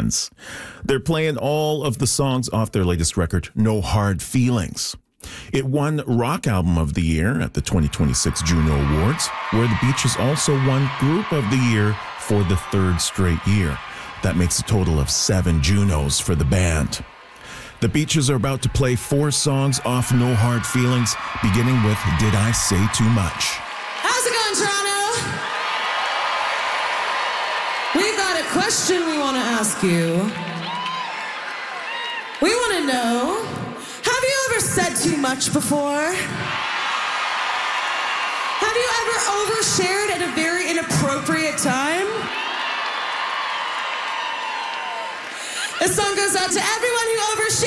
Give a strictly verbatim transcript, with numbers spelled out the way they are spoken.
fans. They're playing all of the songs off their latest record, No Hard Feelings. It won Rock Album of the Year at the twenty twenty-six Juno Awards, where the Beaches also won Group of the Year for the third straight year. That makes a total of seven Junos for the band. The Beaches are about to play four songs off No Hard Feelings, beginning with Did I Say Too Much? How's it going, Toronto? We've got a question we want to ask you. We want to know, have you ever said too much before? Have you ever overshared at a very inappropriate time? This song goes out to everyone who overshared.